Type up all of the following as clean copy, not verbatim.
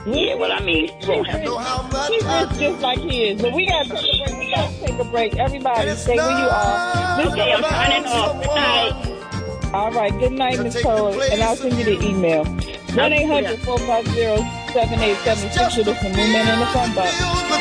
Yeah, well, I mean, you won't have to. She is just like he is. But we got to take a break. Everybody, stay where you are. Okay, I'm signing off. Good night. All right. Good night, Ms. Cole. And I'll send you the email. 1-800-450-7876. It is the New Man in the Fun Box.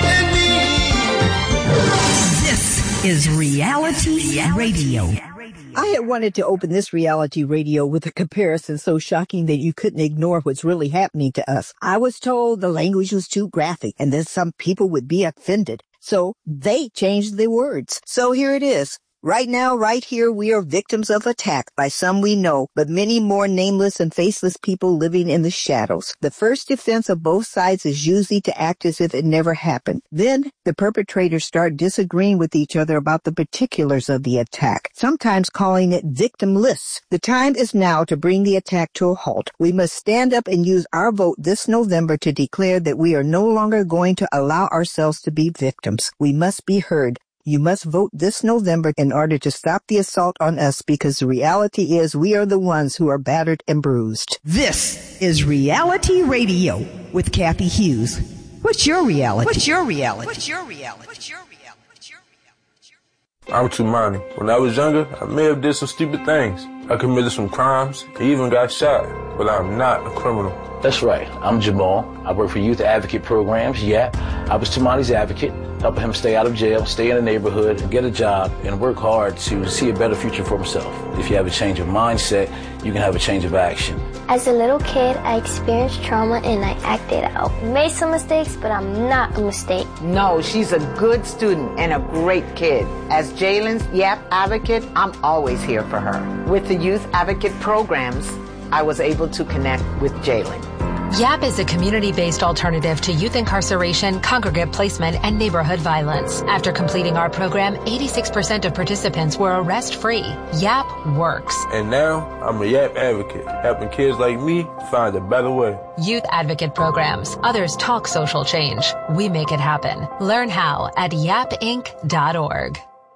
This is Reality Radio. I had wanted to open this Reality Radio with a comparison so shocking that you couldn't ignore what's really happening to us. I was told the language was too graphic and that some people would be offended. So they changed the words. So here it is. Right now, right here, we are victims of attack by some we know, but many more nameless and faceless people living in the shadows. The first defense of both sides is usually to act as if it never happened. Then the perpetrators start disagreeing with each other about the particulars of the attack, sometimes calling it victimless. The time is now to bring the attack to a halt. We must stand up and use our vote this November to declare that we are no longer going to allow ourselves to be victims. We must be heard. You must vote this November in order to stop the assault on us, because the reality is we are the ones who are battered and bruised. This is Reality Radio with Kathy Hughes. What's your reality? What's your reality? What's your reality? What's your reality? What's your reality? I'm Tumani. When I was younger, I may have did some stupid things. I committed some crimes, I even got shot, but I'm not a criminal. That's right. I'm Jamal. I work for Youth Advocate Programs, YAP. I was Tumani's advocate, helping him stay out of jail, stay in the neighborhood, get a job, and work hard to see a better future for himself. If you have a change of mindset, you can have a change of action. As a little kid, I experienced trauma and I acted out. Made some mistakes, but I'm not a mistake. No, she's a good student and a great kid. As Jalen's YAP advocate, I'm always here for her. With the Youth Advocate Programs, I was able to connect with Jalen. YAP is a community-based alternative to youth incarceration, congregate placement, and neighborhood violence. After completing our program, 86% of participants were arrest-free. YAP works. And now, I'm a YAP advocate, helping kids like me find a better way. Youth Advocate Programs. Others talk social change. We make it happen. Learn how at yapinc.org.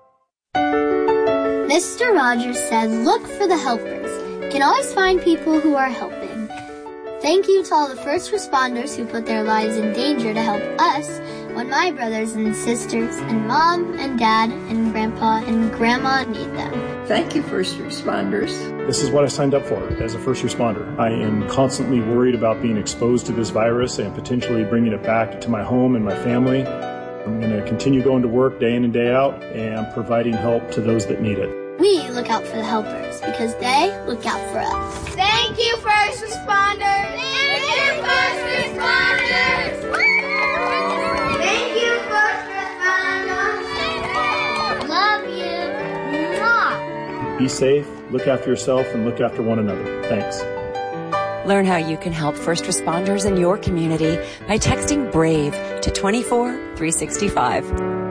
Mr. Rogers said, look for the helpers. You can always find people who are helping. Thank you to all the first responders who put their lives in danger to help us when my brothers and sisters and mom and dad and grandpa and grandma need them. Thank you, first responders. This is what I signed up for as a first responder. I am constantly worried about being exposed to this virus and potentially bringing it back to my home and my family. I'm going to continue going to work day in and day out and providing help to those that need it. We look out for the helpers because they look out for us. Thank you, first responders! Thank you, first responders! Thank you, first responders! Love you! Mwah. Be safe, look after yourself, and look after one another. Thanks. Learn how you can help first responders in your community by texting BRAVE to 24365.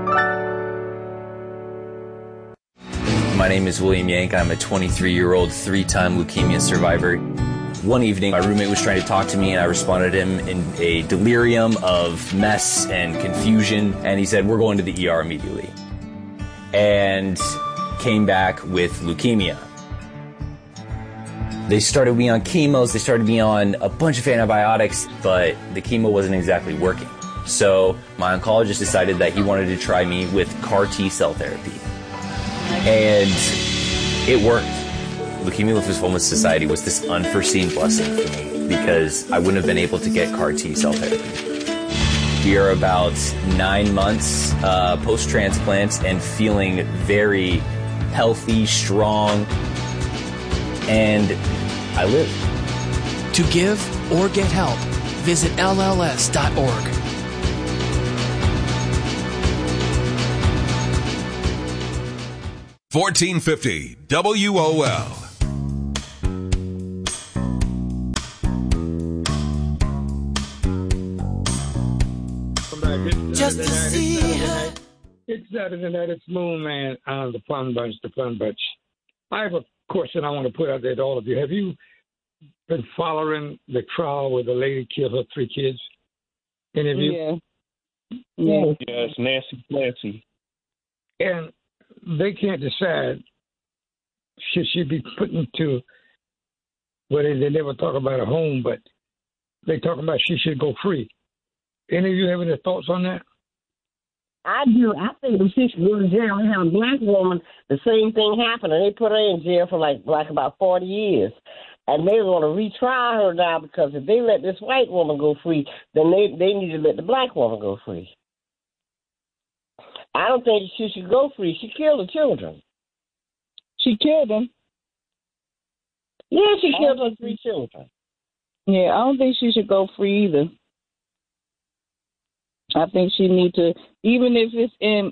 My name is William Yank. I'm a 23-year-old, 3-time leukemia survivor. One evening, my roommate was trying to talk to me, and I responded to him in a delirium of mess and confusion, and he said, we're going to the ER immediately. And came back with leukemia. They started me on chemos, they started me on a bunch of antibiotics, but the chemo wasn't exactly working. So my oncologist decided that he wanted to try me with CAR T-cell therapy. And it worked. Leukemia Lymphoma Society was this unforeseen blessing for me because I wouldn't have been able to get CAR T-cell therapy. We are about 9 months post-transplant and feeling very healthy, strong, and I live. To give or get help, visit LLS.org. $14.50 WOL. Just to see her. It's Saturday night. It's Moon Man on the Fun Bunch. I have a question I want to put out there to all of you. Have you been following the trial where the lady killed her 3 kids? Any of you? Yeah. Yes, Nancy Clancy. And they can't decide should she be put into, well, they never talk about a home, but they talking about she should go free. Any of you have any thoughts on that? I do. I think if she should go to jail and have a black woman, the same thing happened, and they put her in jail for like about 40 years. And they want to retry her now because if they let this white woman go free, then they need to let the black woman go free. I don't think she should go free. She killed the children. She killed them? Yeah, she killed her 3 children. Yeah, I don't think she should go free either. I think she need to, even if it's in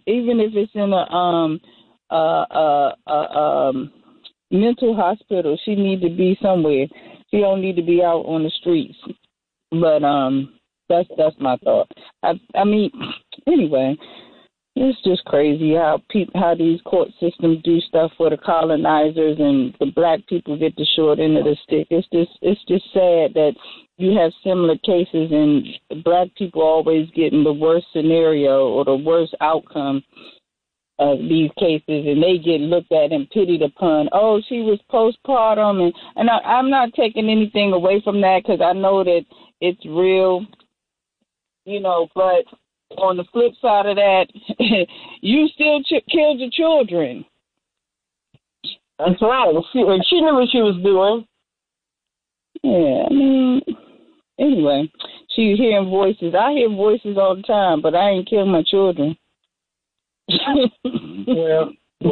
a mental hospital, she need to be somewhere. She don't need to be out on the streets. But that's my thought. I mean, anyway, it's just crazy how these court systems do stuff for the colonizers and the black people get the short end of the stick. It's just sad that you have similar cases and black people always getting the worst scenario or the worst outcome of these cases, and they get looked at and pitied upon. Oh, she was postpartum, and I'm not taking anything away from that because I know that it's real, but on the flip side of that, you still killed your children. That's right. She knew what she was doing. Yeah, I mean, anyway, she's hearing voices. I hear voices all the time, but I ain't killed my children. well,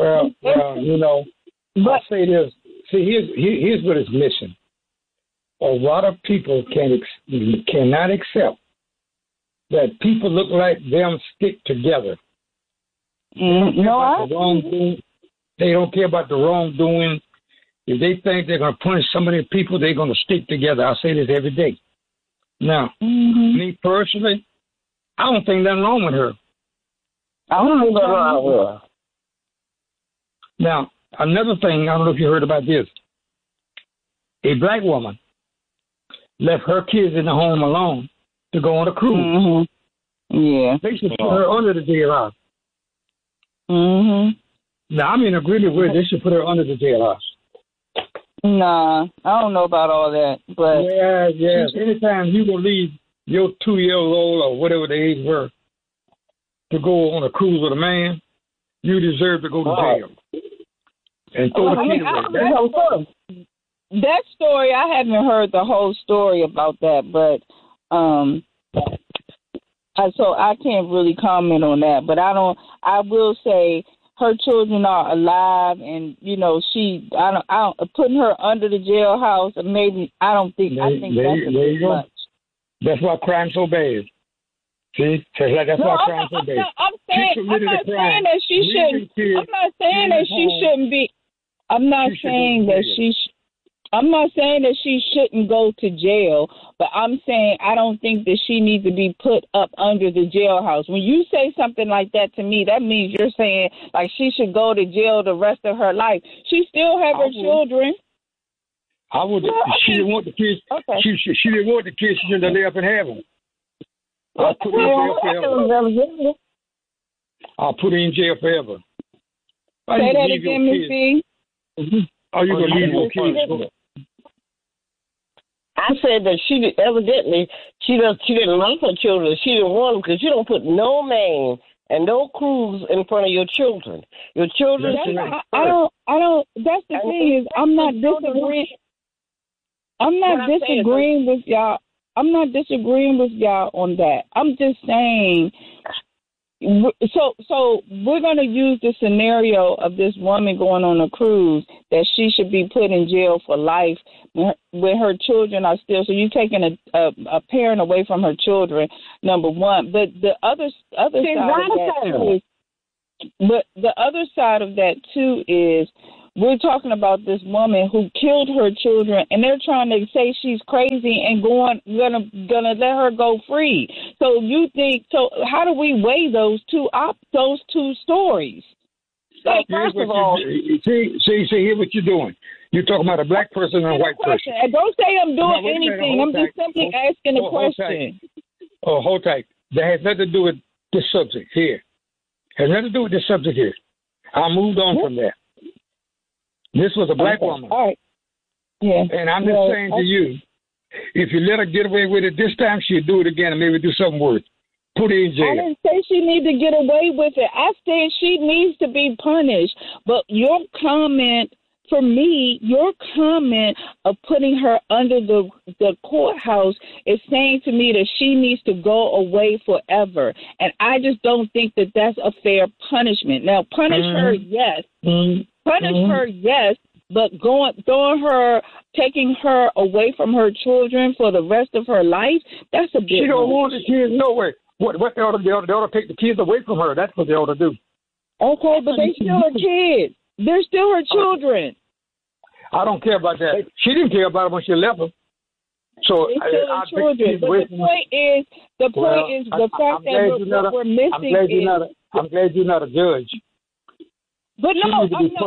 I'll say this. See, here's what is missing. A lot of people cannot accept that people look like them stick together. They don't care about the wrongdoing. If they think they're going to punish some of the people, they're going to stick together. I say this every day. Now, me personally, I don't think nothing wrong with her. I don't think nothing wrong with her. Now, another thing, I don't know if you heard about this. A black woman left her kids in the home alone to go on a cruise. Mm-hmm. Yeah. They should put her under the jailhouse. Mm-hmm. Now, I'm in agreement with they should put her under the jailhouse. Nah, I don't know about all that, but... Yeah. Anytime you going to leave your 2-year-old or whatever the age were to go on a cruise with a man, you deserve to go to jail. And throw the kid away. That story, I haven't heard the whole story about that, but so I can't really comment on that. But I will say her children are alive, and putting her under the jailhouse, maybe I think that's a bit much. That's why crime's so bad. See, that's why crime's so bad. I'm not saying that she shouldn't be. I'm not saying that she shouldn't go to jail, but I'm saying I don't think that she needs to be put up under the jailhouse. When you say something like that to me, that means you're saying like she should go to jail the rest of her life. She still have her children. I would. She didn't want the kids. Okay. She didn't want the kids. She should have lay up in heaven. I'll put her in jail forever. I'll put her in jail forever. Say that again, Miss B. Are you going to leave your kids? I said that she didn't love her children. She didn't want them because you don't put no man and no cruise in front of your children. Your children. I don't. That's the thing is, I'm not disagreeing. I'm not disagreeing with y'all. I'm not disagreeing with y'all on that. I'm just saying. So we're going to use the scenario of this woman going on a cruise that she should be put in jail for life when her children are still. So you're taking a parent away from her children, number one. But the other side of that too is we're talking about this woman who killed her children, and they're trying to say she's crazy and gonna let her go free. So you think how do we weigh those two stories? Like, first of all, see, here's what you're doing. You're talking about a black person and a white person. And don't say I'm doing anything. I'm just simply asking a question. Hold tight. That has nothing to do with this subject here. Has nothing to do with this subject here. I moved on from that. This was a black woman. All right. Yeah. And I'm just saying to you, If you let her get away with it this time, she'll do it again and maybe do something worse. Put her in jail. I didn't say she need to get away with it. I said she needs to be punished. But your comment, for me, your comment of putting her under the courthouse is saying to me that she needs to go away forever. And I just don't think that that's a fair punishment. Now, punish her, yes. Punish her, yes. But taking her away from her children for the rest of her life, that's a bit. She don't want the kids no way. What they ought to take the kids away from her. That's what they ought to do. Okay, but they still her kids. They're still her children. I don't care about that. She didn't care about it when she left them. So I children. But the point is the fact that what we're missing I'm glad you're not a judge. But no,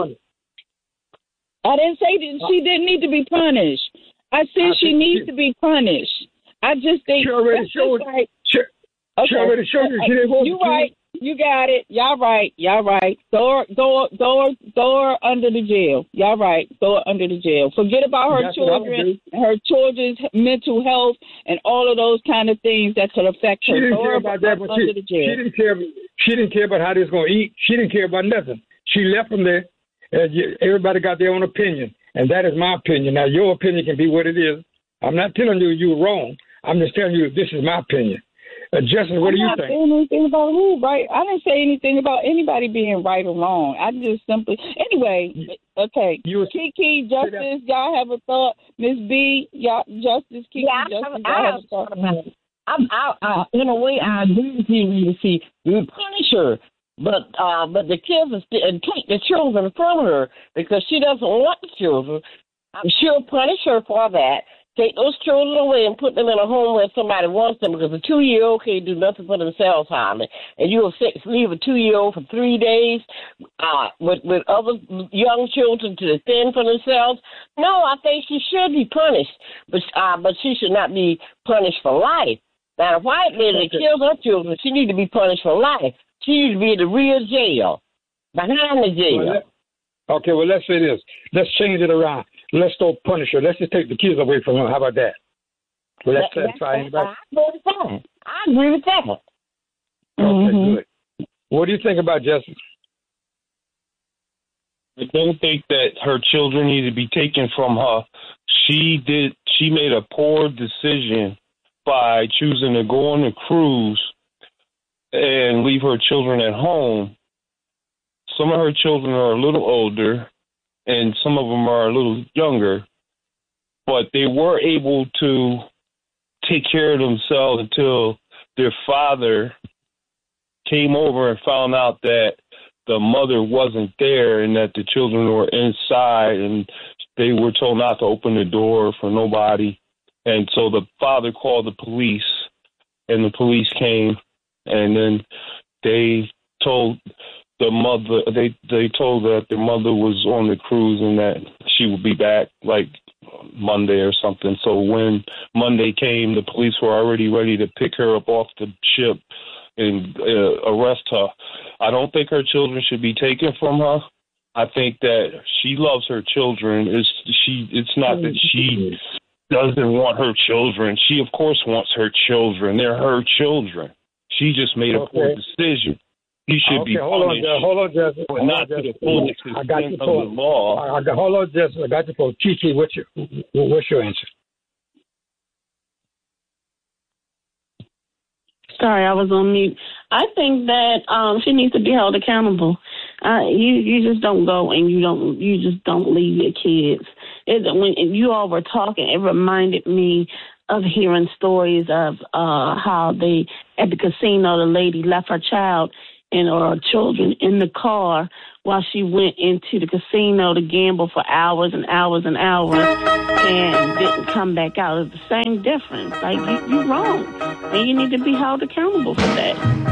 I didn't say that she didn't need to be punished. I said she needs to be punished. I just think she already showed. She already showed you. She didn't want you right. You got it. Y'all right. Throw her under the jail. Y'all right. Throw her under the jail. Forget about her children, her children's mental health, and all of those kind of things that could affect her. She didn't care about that, but she didn't care about how they was going to eat. She didn't care about nothing. She left them there. Everybody got their own opinion, and that is my opinion. Now, your opinion can be what it is. I'm not telling you you're wrong. I'm just telling you this is my opinion. Justin, what do you think? I didn't say anything about who, right? I didn't say anything about anybody being right or wrong. I just simply, anyway. Okay, Kiki, Justice, y'all have a thought? Miss B, y'all, Justice, Kiki, Justice, y'all have a thought about it. In a way, I agree with you. See, you punish her, but the kids are and take the children from her because she doesn't want the children. She'll punish her for that. Take those children away and put them in a home where somebody wants them because a 2-year-old can't do nothing for themselves, hardly. And you'll leave a 2-year-old for 3 days with other young children to defend for themselves. No, I think she should be punished, but she should not be punished for life. Now, if white lady kills her children, she needs to be punished for life. She needs to be in the real jail, behind the jail. Well, let's say this. Let's change it around. Let's don't punish her. Let's just take the kids away from her. How about that? Will that satisfy anybody? I agree with that. Okay, good. What do you think about Justice? I don't think that her children need to be taken from her. She made a poor decision by choosing to go on a cruise and leave her children at home. Some of her children are a little older, and some of them are a little younger, but they were able to take care of themselves until their father came over and found out that the mother wasn't there and that the children were inside, and they were told not to open the door for nobody. And so the father called the police, and the police came, and then they told the mother, they told that the mother was on the cruise and that she would be back like Monday or something. So when Monday came, the police were already ready to pick her up off the ship and arrest her. I don't think her children should be taken from her. I think that she loves her children. It's not that she doesn't want her children. She, of course, wants her children. They're her children. She just made a poor decision. He should be punished. Hold on, Justice. Not to the full extent of the law. Hold on, Justice. I got you for Kiki. What's your answer? Sorry, I was on mute. I think that she needs to be held accountable. You just don't go and you just don't leave your kids. When you all were talking, it reminded me of hearing stories of how they at the casino, the lady left her child and or children in the car while she went into the casino to gamble for hours and hours and hours and didn't come back out. It's the same difference. Like, you're wrong, and you need to be held accountable for that.